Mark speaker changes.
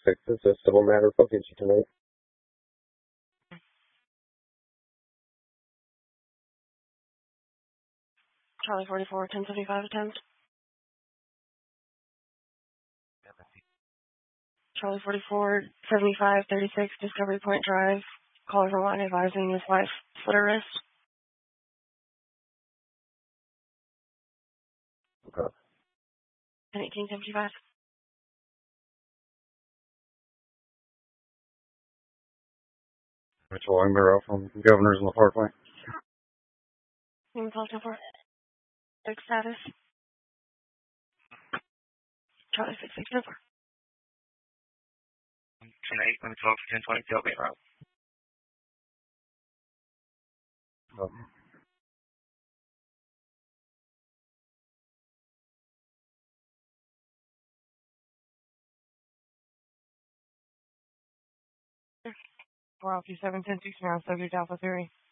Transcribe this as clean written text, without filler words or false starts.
Speaker 1: 666. This is Civil Matter. What get you tonight?
Speaker 2: Charlie 44, 1075 attempt. Charlie 44, 7536, Discovery Point Drive. Caller from line advising his wife slit her wrist.
Speaker 1: Okay.
Speaker 2: 1875.
Speaker 1: Mitchell Langbarrow from Governors in the Parkway.
Speaker 2: Name and telephone for big status. Charlie 664.
Speaker 3: Tonight, let me talk for 1020 Tailgate Route.
Speaker 1: Um,
Speaker 2: We're off you 710 now, subject Alpha 3.